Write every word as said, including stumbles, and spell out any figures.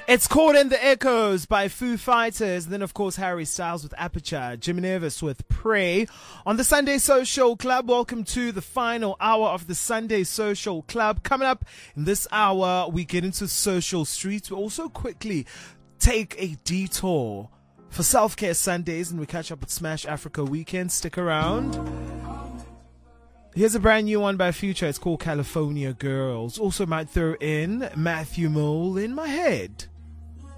It's Caught in the Echoes by Foo Fighters. And then, of course, Harry Styles with Aperture. Jimmy Nevis with Pray. On the Sunday Social Club, welcome to the final hour of the Sunday Social Club. Coming up in this hour, we get into social streets. We also quickly take a detour for Self-Care Sundays, and we catch up with Smash Africa Weekend. Stick around. Here's a brand new one by Future. It's called California Girls. Also might throw in Matthew Mole in my head.